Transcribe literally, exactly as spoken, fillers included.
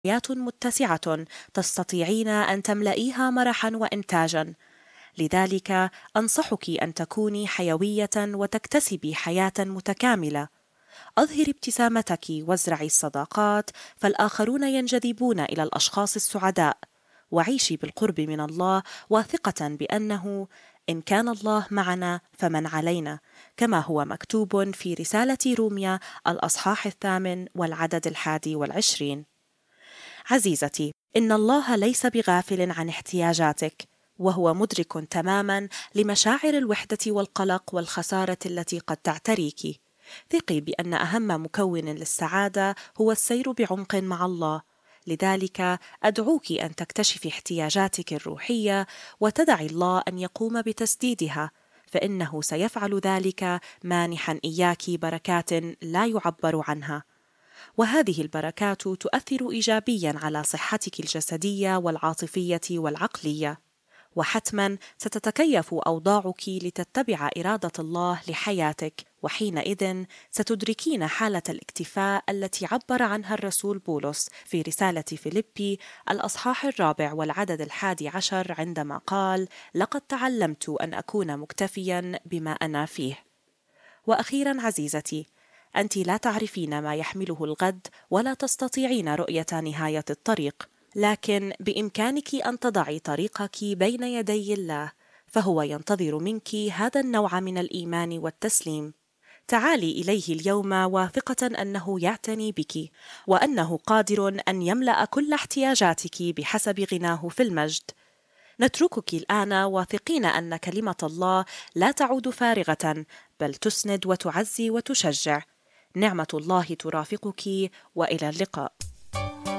حياة متسعة تستطيعين أن تملئيها مرحا وإنتاجا. لذلك أنصحك أن تكوني حيوية وتكتسبي حياة متكاملة. أظهري ابتسامتك وازرعي الصداقات، فالآخرون ينجذبون إلى الأشخاص السعداء. وعيشي بالقرب من الله، واثقة بأنه إن كان الله معنا فمن علينا، كما هو مكتوب في رسالة روميا الأصحاح الثامن والعدد الحادي والعشرين. عزيزتي، إن الله ليس بغافل عن احتياجاتك، وهو مدرك تماما لمشاعر الوحدة والقلق والخسارة التي قد تعتريك. ثقي بأن أهم مكون للسعادة هو السير بعمق مع الله. لذلك أدعوك أن تكتشفي احتياجاتك الروحية وتدعي الله أن يقوم بتسديدها، فإنه سيفعل ذلك مانحا إياك بركات لا يعبر عنها. وهذه البركات تؤثر إيجابيا على صحتك الجسدية والعاطفية والعقلية. وحتما ستتكيف أوضاعك لتتبع إرادة الله لحياتك، وحينئذ ستدركين حالة الاكتفاء التي عبر عنها الرسول بولس في رسالة فيليبي الأصحاح الرابع والعدد الحادي عشر عندما قال: لقد تعلمت أن أكون مكتفيا بما أنا فيه. وأخيرا عزيزتي، أنت لا تعرفين ما يحمله الغد ولا تستطيعين رؤية نهاية الطريق، لكن بإمكانك أن تضعي طريقك بين يدي الله، فهو ينتظر منك هذا النوع من الإيمان والتسليم. تعالي إليه اليوم واثقة أنه يعتني بك، وأنه قادر أن يملأ كل احتياجاتك بحسب غناه في المجد. نتركك الآن واثقين أن كلمة الله لا تعود فارغة، بل تسند وتعزي وتشجع. نعمة الله ترافقك، وإلى اللقاء.